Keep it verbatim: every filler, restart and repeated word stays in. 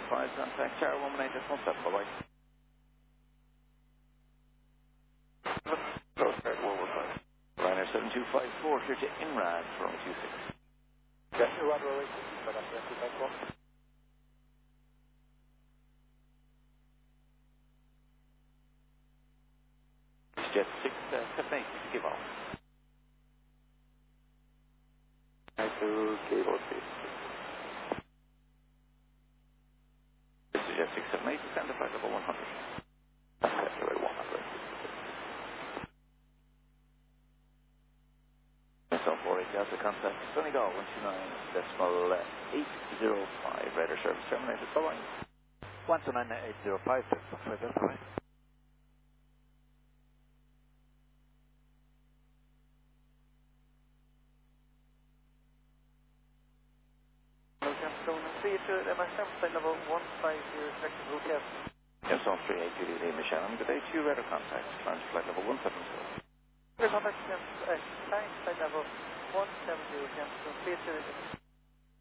five, contact Tower one one eight one seven, bye-bye. Close start, one one five. Ryanair seven two five four, here to Inrad for two six. Yes, you are right. seven two five four. Jet six, uh, seven eight, give off. Thank you, cable please. This is Jet six seven eight, stand by level one hundred. That's level one hundred. S L four eight Delta, contact Donegal one two nine decimal eight zero five, radar service terminated, bye-bye. one two nine eight zero five, Delta, bye. See you to M S M, flight level one five zero, second route, yes. S L three eight Judy Lima Shannon, good day to you, radar contact, trans flight level one seven zero. Radar contact, yes, uh,